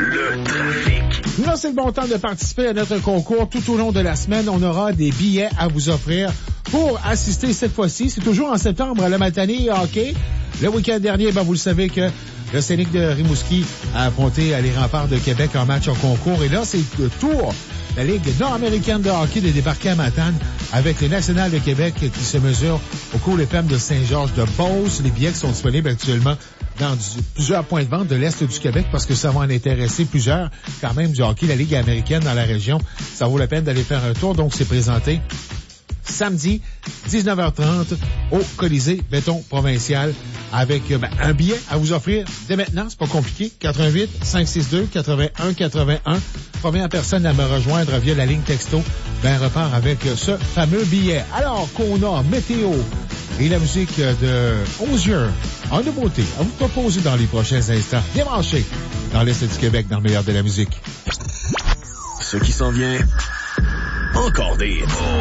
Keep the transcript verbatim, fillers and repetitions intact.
Le trafic. Là, c'est le bon temps de participer à notre concours. Tout au long de la semaine, on aura des billets à vous offrir pour assister cette fois-ci. C'est toujours en septembre à la Matane hockey. Le week-end dernier, ben, vous le savez que le Scénic de Rimouski a affronté les Remparts de Québec en match en concours. Et là, c'est le tour de la Ligue nord-américaine de hockey de débarquer à Matane avec le National de Québec qui se mesure au cours des P E M de Saint-Georges-de-Beauce. Les billets qui sont disponibles actuellement dans du, plusieurs points de vente de l'Est du Québec parce que ça va en intéresser plusieurs quand même du hockey, la Ligue américaine dans la région. Ça vaut la peine d'aller faire un tour. Donc, c'est présenté samedi, dix-neuf heures trente, au Colisée Béton Provincial, avec ben, un billet à vous offrir dès maintenant. C'est pas compliqué. quatre un huit, cinq six deux, huit un huit un. Première personne à me rejoindre via la ligne texto, ben repart avec ce fameux billet. Alors qu'on a météo et la musique de Osier en nouveauté à vous proposer dans les prochains instants. Bien branché dans l'Est du Québec, dans le meilleur de la musique. Ce qui s'en vient, encore des